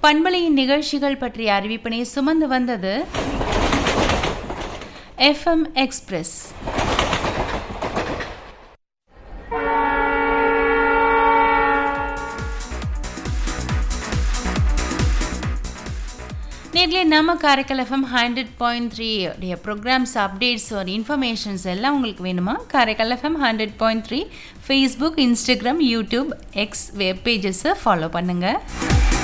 பண்பலையின் நிகழ்ச்சிகள் பற்றிய அறிவிப்பினை சுமந்து வந்தது FM எக்ஸ்பிரஸ். நேர்களை நம்ம காரைக்கால் FM 100.3 உடைய ப்ரோக்ராம்ஸ் அப்டேட்ஸ் ஒரு இன்ஃபர்மேஷன்ஸ் எல்லாம் உங்களுக்கு வேணுமா? Karaikal FM 100.3 Facebook, Instagram, YouTube, X web பேஜஸை follow பண்ணுங்கள்.